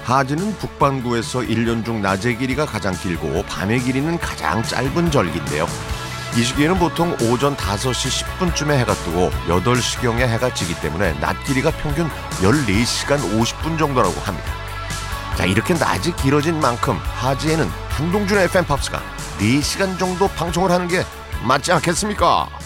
하지는 북반구에서 1년 중 낮의 길이가 가장 길고 밤의 길이는 가장 짧은 절기인데요. 이 시기에는 보통 오전 5시 10분쯤에 해가 뜨고 8시경에 해가 지기 때문에 낮 길이가 평균 14시간 50분 정도라고 합니다. 자, 이렇게 낮이 길어진 만큼 하지에는 한동준의 FM팝스가 4시간 정도 방송을 하는 게 맞지 않겠습니까?